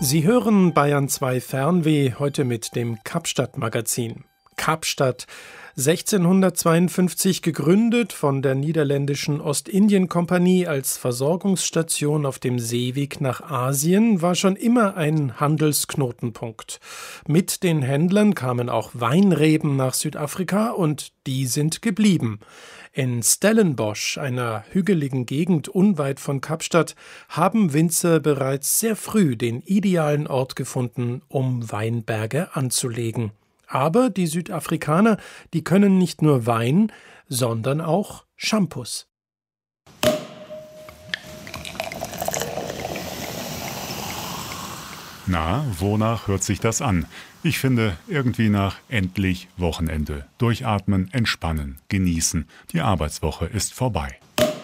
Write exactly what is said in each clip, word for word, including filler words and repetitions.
Sie hören Bayern zwei Fernweh heute mit dem Kapstadt-Magazin. Kapstadt, sechzehnhundertzweiundfünfzig gegründet von der niederländischen Ostindien-Kompanie als Versorgungsstation auf dem Seeweg nach Asien, war schon immer ein Handelsknotenpunkt. Mit den Händlern kamen auch Weinreben nach Südafrika und die sind geblieben. In Stellenbosch, einer hügeligen Gegend unweit von Kapstadt, haben Winzer bereits sehr früh den idealen Ort gefunden, um Weinberge anzulegen. Aber die Südafrikaner, die können nicht nur Wein, sondern auch Shampoos. Na, wonach hört sich das an? Ich finde, irgendwie nach endlich Wochenende. Durchatmen, entspannen, genießen. Die Arbeitswoche ist vorbei.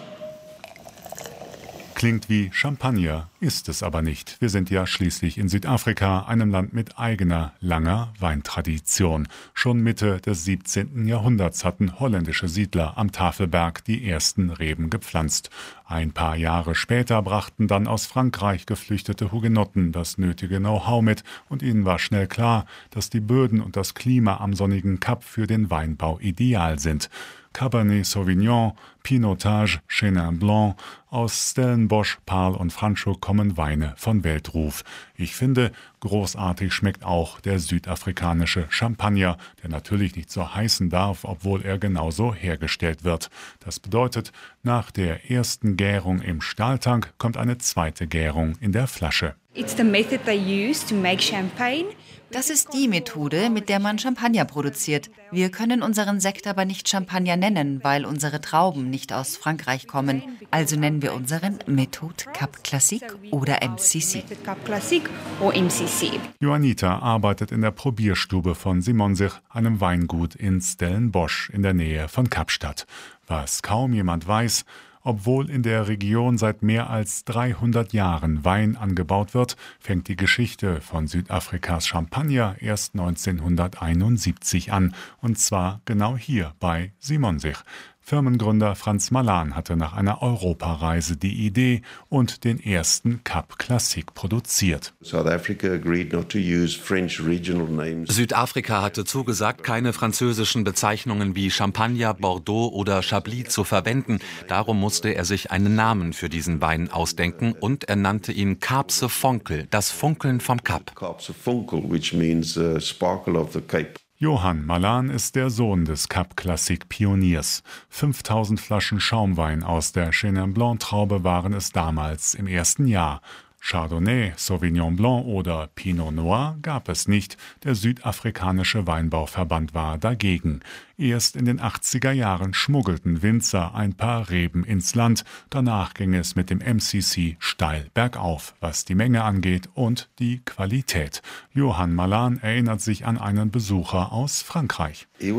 Klingt wie Champagner, ist es aber nicht. Wir sind ja schließlich in Südafrika, einem Land mit eigener, langer Weintradition. Schon Mitte des siebzehnten Jahrhunderts hatten holländische Siedler am Tafelberg die ersten Reben gepflanzt. Ein paar Jahre später brachten dann aus Frankreich geflüchtete Hugenotten das nötige Know-how mit und ihnen war schnell klar, dass die Böden und das Klima am sonnigen Kap für den Weinbau ideal sind. Cabernet Sauvignon, Pinotage, Chenin Blanc, aus Stellenbosch, Paarl und Franschhoek kommen Weine von Weltruf. Ich finde, großartig schmeckt auch der südafrikanische Champagner, der natürlich nicht so heißen darf, obwohl er genauso hergestellt wird. Das bedeutet, nach der ersten Gärung im Stahltank kommt eine zweite Gärung in der Flasche. It's the method they use to make champagne. Das ist die Methode, mit der man Champagner produziert. Wir können unseren Sekt aber nicht Champagner nennen, weil unsere Trauben nicht aus Frankreich kommen. Also nennen wir unseren Methode Cap Classique oder M C C. Johannita arbeitet in der Probierstube von Simonsich, einem Weingut in Stellenbosch in der Nähe von Kapstadt. Was kaum jemand weiß: Obwohl in der Region seit mehr als dreihundert Jahren Wein angebaut wird, fängt die Geschichte von Südafrikas Champagner erst neunzehnhunderteinundsiebzig an. Und zwar genau hier bei Simonsich. Firmengründer Frans Malan hatte nach einer Europareise die Idee und den ersten Cap Classique produziert. Südafrika hatte zugesagt, keine französischen Bezeichnungen wie Champagner, Bordeaux oder Chablis zu verwenden. Darum musste er sich einen Namen für diesen Wein ausdenken und er nannte ihn Kaapse Vonkel, das Funkeln vom Kap. Johan Malan ist der Sohn des Cap Classique Pioniers. fünftausend Flaschen Schaumwein aus der Chenin Blanc Traube waren es damals im ersten Jahr. Chardonnay, Sauvignon Blanc oder Pinot Noir gab es nicht. Der südafrikanische Weinbauverband war dagegen. Erst in den achtziger Jahren schmuggelten Winzer ein paar Reben ins Land. Danach ging es mit dem M C C steil bergauf, was die Menge angeht und die Qualität. Johan Malan erinnert sich an einen Besucher aus Frankreich. Er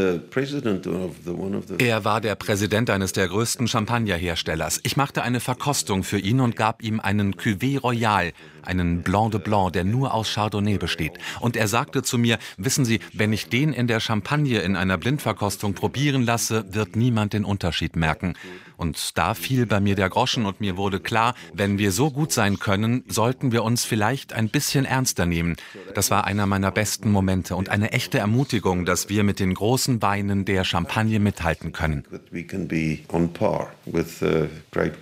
war der Präsident eines der größten Champagnerherstellers. Ich machte eine Verkostung für ihn und gab ihm einen Cuvée Royal, einen Blanc de Blanc, der nur aus Chardonnay besteht. Und er sagte zu mir: Wissen Sie, wenn ich den in der Champagne in einer Blindverkostung probieren lasse, wird niemand den Unterschied merken. Und da fiel bei mir der Groschen und mir wurde klar, wenn wir so gut sein können, sollten wir uns vielleicht ein bisschen ernster nehmen. Das war einer meiner besten Momente und eine echte Ermutigung, dass wir mit den großen Weinen der Champagne mithalten können.